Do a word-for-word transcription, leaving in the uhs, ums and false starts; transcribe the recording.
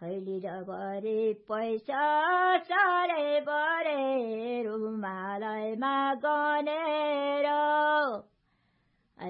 थैली र भरे पैसा साह्रै परे रुमालैमा गनेर